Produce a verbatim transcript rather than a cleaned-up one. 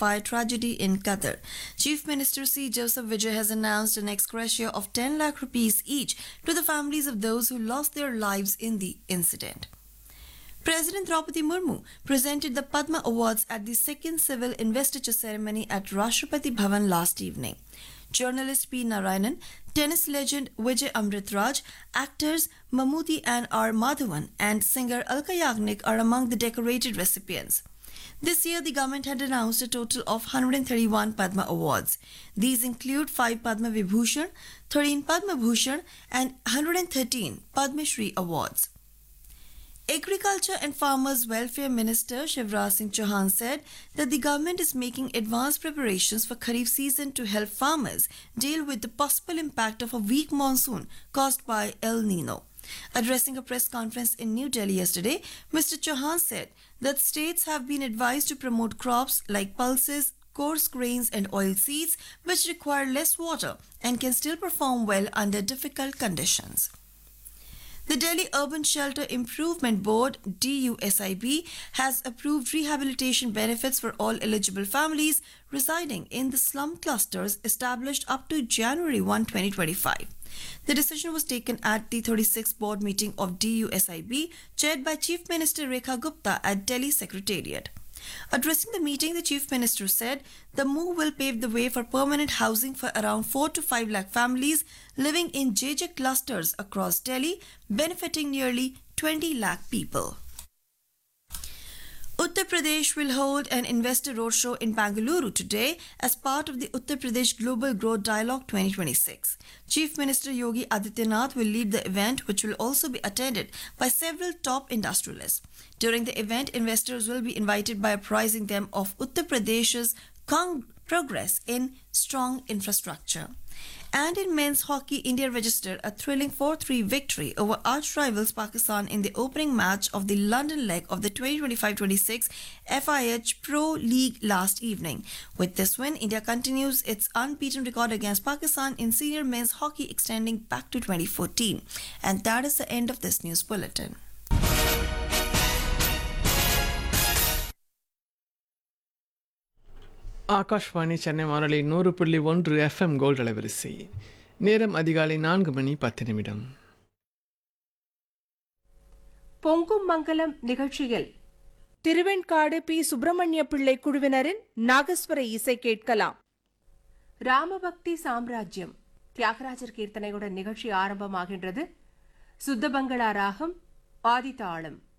fire tragedy in Qatar. Chief Minister C. Joseph Vijay has announced an ex gratia of ten lakh rupees each to the families of those who lost their lives in the incident. President Draupadi Murmu presented the Padma Awards at the second civil investiture ceremony at Rashtrapati Bhavan last evening. Journalist P. Narayanan, tennis legend Vijay Amritraj, actors Mammootty and R. Madhavan, and singer Alka Yagnik are among the decorated recipients. This year, the government had announced a total of one hundred thirty-one Padma Awards. These include five Padma Vibhushan, thirteen Padma Bhushan, and one hundred thirteen Padma Shri Awards. Agriculture and Farmers Welfare Minister Shivraj Singh Chauhan said that the government is making advanced preparations for Kharif season to help farmers deal with the possible impact of a weak monsoon caused by El Nino. Addressing a press conference in New Delhi yesterday, Mister Chauhan said that states have been advised to promote crops like pulses, coarse grains and oilseeds which require less water and can still perform well under difficult conditions. The Delhi Urban Shelter Improvement Board D U S I B has approved rehabilitation benefits for all eligible families residing in the slum clusters established up to January first, twenty twenty-five. The decision was taken at the thirty-sixth board meeting of D U S I B chaired by Chief Minister Rekha Gupta at Delhi Secretariat. Addressing the meeting, the Chief Minister said the move will pave the way for permanent housing for around four to five lakh families living in J J clusters across Delhi, benefiting nearly twenty lakh people. Uttar Pradesh will hold an investor roadshow in Bangalore today as part of the Uttar Pradesh Global Growth Dialogue twenty twenty-six. Chief Minister Yogi Adityanath will lead the event, which will also be attended by several top industrialists. During the event, investors will be invited by apprising them of Uttar Pradesh's con- progress in strong infrastructure. And in men's hockey, India registered a thrilling four three victory over arch rivals Pakistan in the opening match of the London leg of the twenty twenty-five twenty-six F I H Pro League last evening. With this win, India continues its unbeaten record against Pakistan in senior men's hockey extending back to twenty fourteen. And that is the end of this news bulletin. Akashvani Chennai வானொலி நூறு புள்ளி ஒன்று FM gold அலைவரிசை. நேரம் அதிகாலை நான்கு மணி பத்து நிமிடம். பொங்கும் மங்கலம் நிகழ்ச்சியில் திருவெண்காடு பி சுப்பிரமணிய பிள்ளை குழுவினரின் நாகஸ்வர இசை கேட்கலாம். ராமபக்தி சாம்ராஜ்யம் தியாகராஜர் கீர்த்தனையுடன் நிகழ்ச்சி ஆரம்பமாகின்றது. சுத்த பங்களா ராகம் ஆதி தாளம்.